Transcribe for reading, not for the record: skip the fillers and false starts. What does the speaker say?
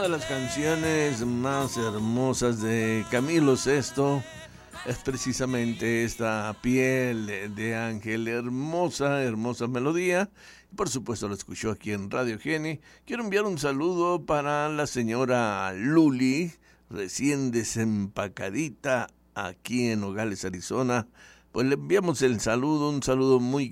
Una de las canciones más hermosas de Camilo Sesto es precisamente esta Piel de Ángel, hermosa, hermosa melodía. Por supuesto lo escuchó aquí en Radio Geni. Quiero enviar un saludo para la señora Luli, recién desempacadita aquí en Nogales, Arizona. Pues le enviamos el saludo, un saludo muy